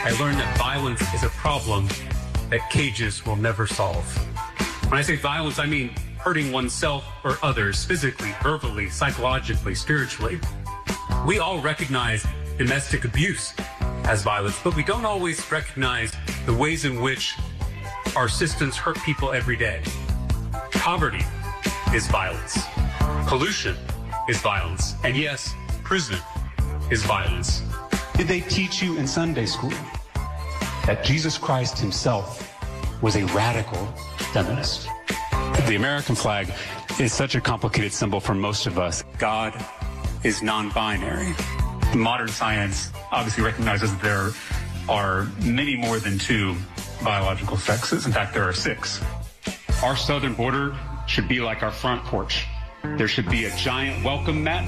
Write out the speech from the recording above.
I learned that violence is a problem that cages will never solve. When I say violence, I mean hurting oneself or others physically, verbally, psychologically, spiritually. We all recognize domestic abuse as violence, but we don't always recognize the ways in which our systems hurt people every day. Poverty is violence. Pollution is violence. And yes, prison is violence. Did they teach you in Sunday school that Jesus Christ himself was a radical feminist? The American flag is such a complicated symbol for most of us. God is non-binary. Modern science obviously recognizes that there are many more than two biological sexes. In fact, there are 6. Our southern border should be like our front porch. There should be a giant welcome mat